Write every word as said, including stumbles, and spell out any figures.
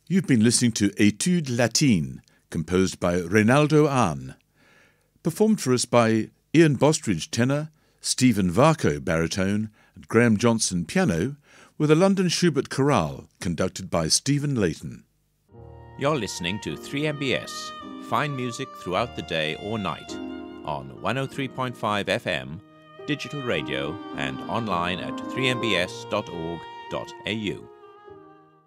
You've been listening to Etude Latine, composed by Reynaldo Ahn. Performed for us by Ian Bostridge tenor, Stephen Varco baritone, and Graham Johnson piano, with a London Schubert chorale conducted by Stephen Layton. You're listening to three M B S, fine music throughout the day or night, on one oh three point five F M, digital radio, and online at three m b s dot org dot a u.